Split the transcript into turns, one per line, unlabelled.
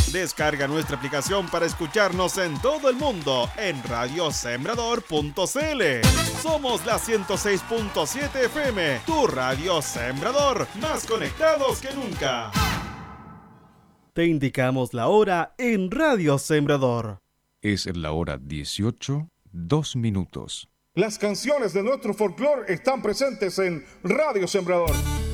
Descarga nuestra aplicación para escucharnos en todo el mundo en radiosembrador.cl. Somos la 106.7 FM, tu radio Sembrador, más conectados que nunca. Te indicamos la hora en Radio Sembrador.
Es la hora 18:02.
Las canciones de nuestro folclore están presentes en Radio Sembrador.